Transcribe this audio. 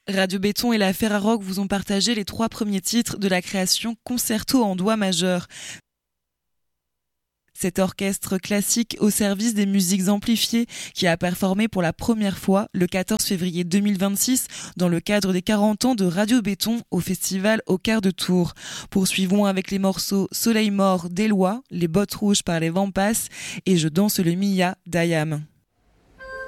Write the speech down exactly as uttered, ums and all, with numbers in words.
Radio Béton et la Ferrarock vous ont partagé les trois premiers titres de la création Concerto en doigt majeur. Cet orchestre classique au service des musiques amplifiées qui a performé pour la première fois le quatorze février deux mille vingt-six dans le cadre des quarante ans de Radio Béton au festival Au Quart de Tour. Poursuivons avec les morceaux Soleil mort d'Éloi, Les bottes rouges par les vents passent et Je danse le Mia d'Ayam.